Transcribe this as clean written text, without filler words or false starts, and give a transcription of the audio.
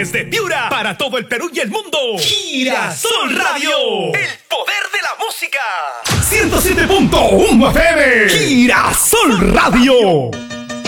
Desde Piura, para todo el Perú y el mundo. Girasol Radio. El poder de la música. 107.1 FM. Girasol Radio.